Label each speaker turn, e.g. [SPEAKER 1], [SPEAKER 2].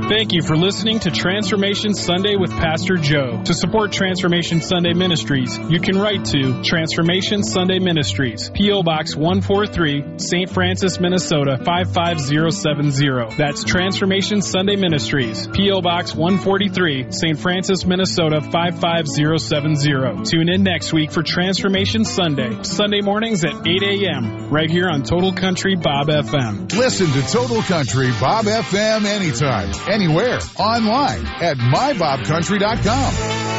[SPEAKER 1] Thank you for listening to Transformation Sunday with Pastor Joe. To support Transformation Sunday Ministries, you can write to Transformation Sunday Ministries, P.O. Box 143, St. Francis, Minnesota 55070. That's Transformation Sunday Ministries, P.O. Box 143, St. Francis, Minnesota 55070. Tune in next week for Transformation Sunday, Sunday mornings at 8 a.m., right here on Total Country Bob FM.
[SPEAKER 2] Listen to Total Country Bob FM anytime, anywhere, online at mybobcountry.com.